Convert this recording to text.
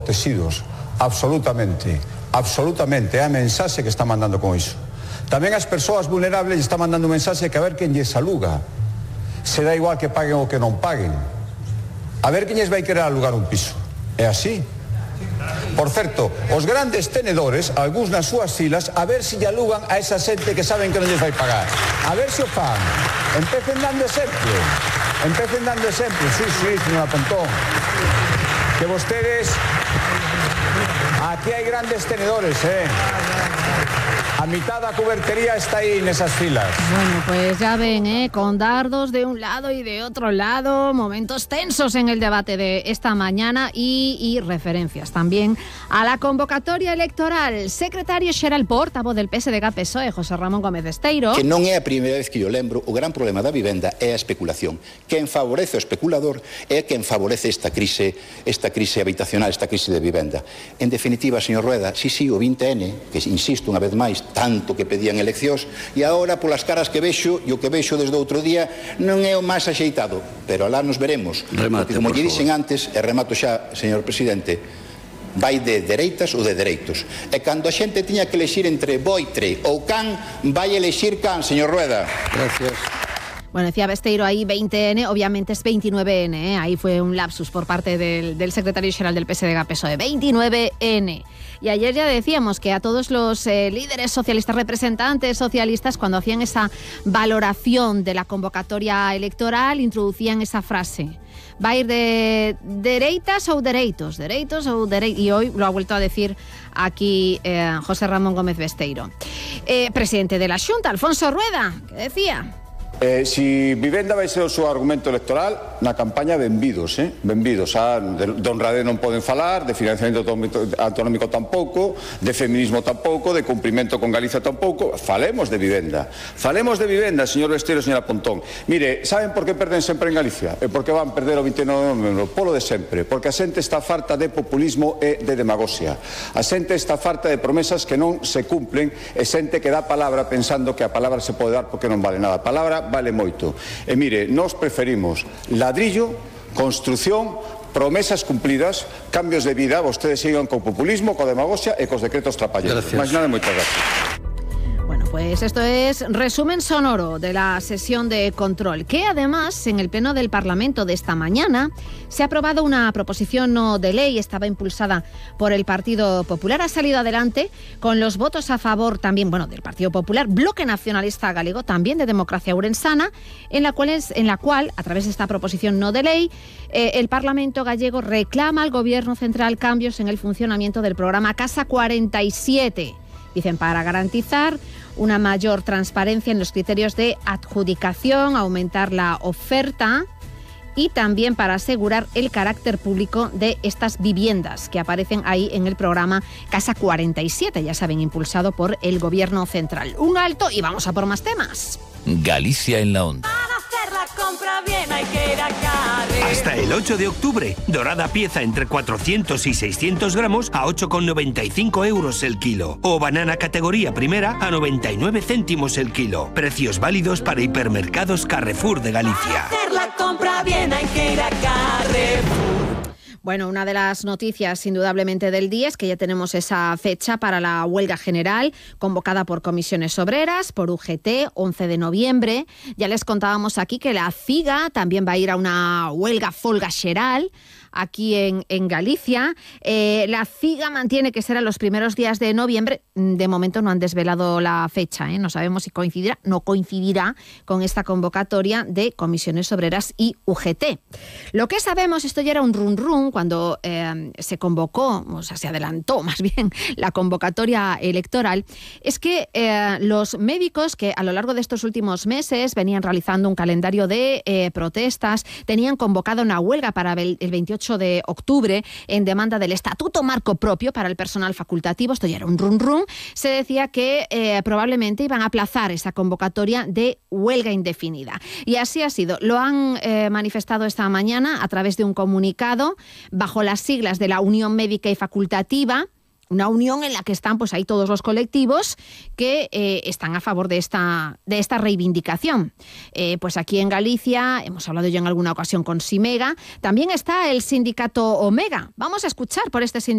protegidos, absolutamente, é a mensaxe que está mandando con iso. Tamén as persoas vulnerables está mandando un mensaxe que a ver quen lles aluga. Se dá igual que paguen ou que non paguen. A ver quen lles vai querer alugar un piso. É así. Por certo, os grandes tenedores, algúns nas súas filas, a ver se lle alugan a esa xente que saben que non lles vai pagar. A ver se o fan. Empecen dando exemplo. Sí, señora Pontón. Que vostedes... Aquí hai grandes tenedores, A mitad da cubertería está aí nesas filas. Bueno, pues ya ven, con dardos de un lado y de otro lado, momentos tensos en el debate de esta mañana y referencias también a la convocatoria electoral. Secretario xeral portavoz del PSDG-PSOE, José Ramón Gómez Besteiro. Que non é a primeira vez que yo lembro, o gran problema da vivenda é a especulación. Quen favorece o especulador é quen favorece esta crise habitacional, esta crise de vivenda. En definitiva, señor Rueda, sí, o 20N, que insisto unha vez máis, tanto que pedían eleccións, e agora polas caras que vexo, e o que vexo desde outro día, non é o máis axeitado, pero alá nos veremos. Remate, porque, como lle dixen antes, e remato xa, señor presidente, vai de dereitas ou de dereitos. E cando a xente tiña que elexir entre boitre ou can, vai elexir can, señor Rueda. Gracias. Bueno, decía Besteiro ahí 20N, obviamente es 29N, ahí fue un lapsus por parte del secretario general del PSDG-PSOE, 29N. Y ayer ya decíamos que a todos los líderes socialistas, representantes socialistas, cuando hacían esa valoración de la convocatoria electoral, introducían esa frase. Va a ir de dereitas ou dereitos, y hoy lo ha vuelto a decir aquí José Ramón Gómez Besteiro. Presidente de la Xunta, Alfonso Rueda, ¿qué decía? Si vivenda vai ser o seu argumento electoral, na campaña benvidos, benvidos. De honradez non poden falar, de financiamento autonómico tampouco, de feminismo tampouco, de cumprimento con Galicia tampouco. Falemos de vivenda, señor Besteiro, señora Pontón. Mire, saben por que perden sempre en Galicia? E por que van perder o 29 de novembro? Polo de sempre, porque a xente está farta de populismo e de demagoxia. A xente está farta de promesas que non se cumplen e xente que dá palabra pensando que a palabra se pode dar porque non vale nada. A palabra vale moito. E mire, nós preferimos ladrillo, construción, promesas cumplidas, cambios de vida. Vostedes sigan co populismo, co demagoxia e cos decretos trapalleros. Máis nada, moitas gracias. Bueno, pues esto es resumen sonoro de la sesión de control, que además en el Pleno del Parlamento de esta mañana se ha aprobado una proposición no de ley, estaba impulsada por el Partido Popular, ha salido adelante con los votos a favor también, del Partido Popular, Bloque Nacionalista Galego, también de Democracia Ourensana, en la cual, a través de esta proposición no de ley, el Parlamento gallego reclama al Gobierno central cambios en el funcionamiento del programa Casa 47. Dicen, para garantizar una mayor transparencia en los criterios de adjudicación, aumentar la oferta y también para asegurar el carácter público de estas viviendas que aparecen ahí en el programa Casa 47, ya saben, impulsado por el Gobierno central. Un alto y vamos a por más temas. Galicia en la onda. Compra bien, hay que ir a Carrefour. Hasta el 8 de octubre, dorada pieza entre 400 y 600 gramos a 8,95 euros el kilo. O banana categoría primera a 99 céntimos el kilo. Precios válidos para hipermercados Carrefour de Galicia. Para hacer la compra bien, hay que ir a Carrefour. Bueno, una de las noticias indudablemente del día es que ya tenemos esa fecha para la huelga general convocada por comisiones obreras, por UGT, 11 de noviembre. Ya les contábamos aquí que la CIGA también va a ir a una huelga folga xeral aquí en Galicia. La CIGA mantiene que será los primeros días de noviembre. De momento no han desvelado la fecha, no sabemos si no coincidirá con esta convocatoria de comisiones obreras y UGT. Lo que sabemos, esto ya era un run cuando se convocó, o sea, se adelantó más bien la convocatoria electoral, es que los médicos que a lo largo de estos últimos meses venían realizando un calendario de protestas, tenían convocado una huelga para el 28 de octubre en demanda del estatuto marco propio para el personal facultativo. Esto ya era un run. Se decía que probablemente iban a aplazar esa convocatoria de huelga indefinida. Y así ha sido. Lo han manifestado esta mañana a través de un comunicado bajo las siglas de la Unión Médica y Facultativa, una unión en la que están pues ahí todos los colectivos que están a favor de esta reivindicación. Pues aquí en Galicia, hemos hablado ya en alguna ocasión con Simega, también está el sindicato Omega. Vamos a escuchar por este sindicato.